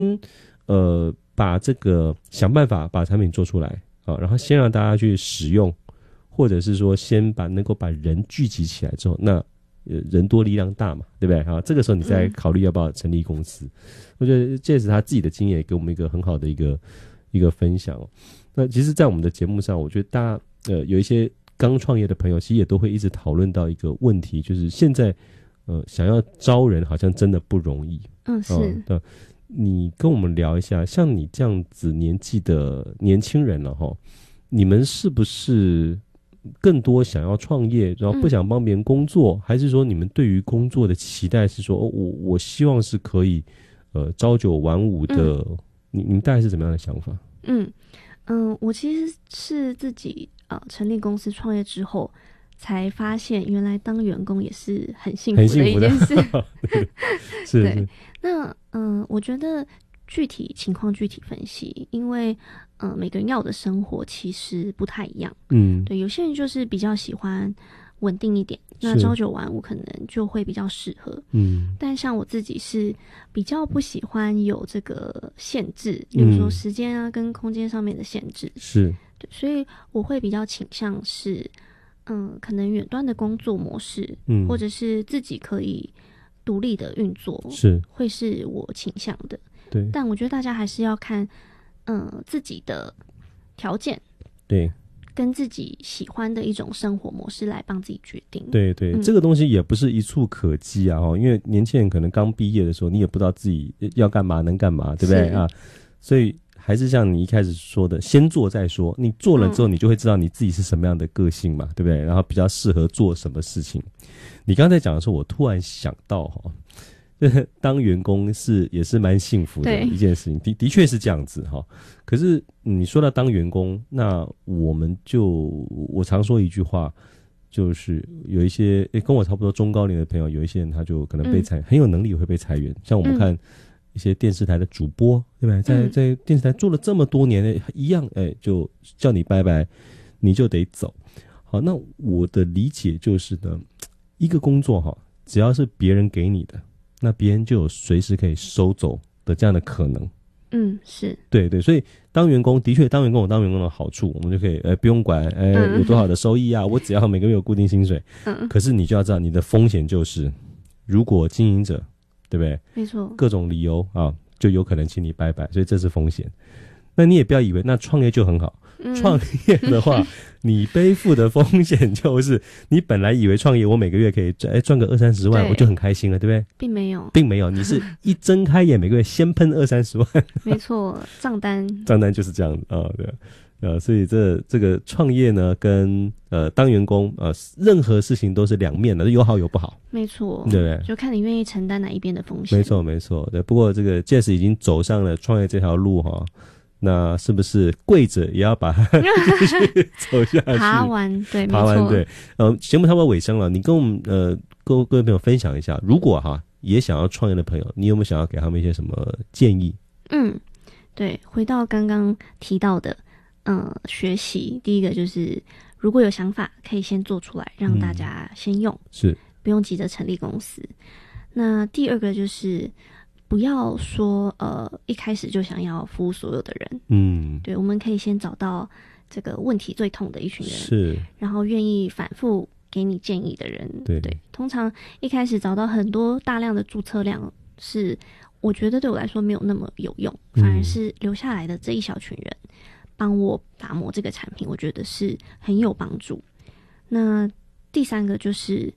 把这个想办法把产品做出来啊，然后先让大家去使用，或者是说先能够把人聚集起来之后，那人多力量大嘛，对不对啊？这个时候你再考虑要不要成立公司。我觉得这也是他自己的经验，也给我们一个很好的一个分享哦。那其实在我们的节目上，我觉得大家有一些刚创业的朋友其实也都会一直讨论到一个问题，就是现在想要招人好像真的不容易。 是。 你跟我们聊一下，像你这样子年纪的年轻人了齁，你们是不是更多想要创业，然后不想帮别人工作，还是说你们对于工作的期待是说，我希望是可以朝九晚五的？你们大概是怎么样的想法？ 我其实是自己成立公司创业之后，才发现原来当员工也是很幸福的一件事。 是。 对，那我觉得具体情况具体分析，因为每个人要的生活其实不太一样。对，有些人就是比较喜欢稳定一点，那朝九晚五可能就会比较适合。但像我自己是比较不喜欢有这个限制，比如说时间啊跟空间上面的限制。 是。 对，所以我会比较倾向是可能远端的工作模式，或者是自己可以独立的运作，会是我倾向的。 对， 但我觉得大家还是要看自己的条件， 对， 跟自己喜欢的一种生活模式来帮自己决定。 对对，这个东西也不是一触可及啊，因为年轻人可能刚毕业的时候，你也不知道自己要干嘛能干嘛，对不对啊？所以还是像你一开始说的，先做再说。你做了之后，你就会知道你自己是什么样的个性嘛，对不对？然后比较适合做什么事情。你刚才讲的时候，我突然想到就是当员工也是蛮幸福的一件事情，的确是这样子哈。可是你说到当员工，那我常说一句话，就是有一些跟我差不多中高龄的朋友，有一些人他就可能被很有能力会被裁员，像我们看一些电视台的主播，对不对？在电视台做了这么多年，一样就叫你拜拜，你就得走。好，那我的理解就是呢，一个工作只要是别人给你的，那别人就有随时可以收走的这样的可能。 是。 对对，所以当员工的确，当员工有当员工的好处，我们就可以不用管有多少的收益啊，我只要每个月有固定薪水。可是你就要知道你的风险就是，如果经营者，对不对？ 没错， 各种理由就有可能请你拜拜，所以这是风险。那你也不要以为那创业就很好，创业的话，你背负的风险就是你本来以为创业我每个月可以赚个20-30万，我就很开心了，对不对？ 并没有， 你是一睁开眼每个月先喷20-30万。 没错，账单就是这样子对。所以这个创业呢，跟当员工任何事情都是两面的，有好有不好。 没错， 对不对？ 就看你愿意承担哪一边的风险。 没错。对，不过这个 Jess 已经走上了创业这条路那是不是跪着也要把它继续走下去？爬完对。节目差不多尾声了，你跟我们各位朋友分享一下，如果也想要创业的朋友，你有没有想要给他们一些什么建议？ 对，回到刚刚提到的学习，第一个就是如果有想法可以先做出来，让大家先用，是不用急着成立公司。那第二个就是不要说一开始就想要服务所有的人。对，我们可以先找到这个问题最痛的一群人，是，然后愿意反复给你建议的人。对，通常一开始找到很多大量的注册量，是我觉得对我来说没有那么有用，反而是留下来的这一小群人帮我打磨这个产品，我觉得是很有帮助。那第三个就是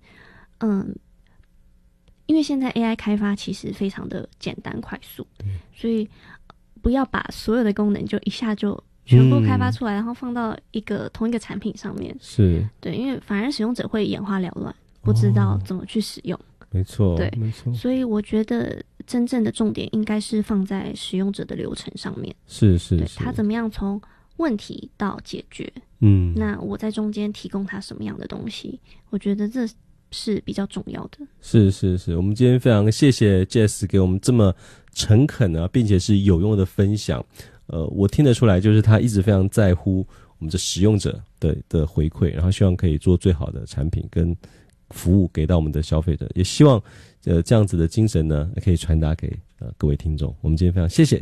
因为现在 AI 开发其实非常的简单快速，所以不要把所有的功能就一下就全部开发出来，然后放到同一个产品上面。是，对，因为反而使用者会眼花缭乱，不知道怎么去使用。没错，对，没错。所以我觉得真正的重点应该是放在使用者的流程上面。是，他怎么样从问题到解决，那我在中间提供他什么样的东西，我觉得这是比较重要的。是，我们今天非常谢谢 Jess 给我们这么诚恳并且是有用的分享。我听得出来，就是他一直非常在乎我们的使用者的回馈，然后希望可以做最好的产品跟服务给到我们的消费者，也希望这样子的精神呢可以传达给各位听众。我们今天非常谢谢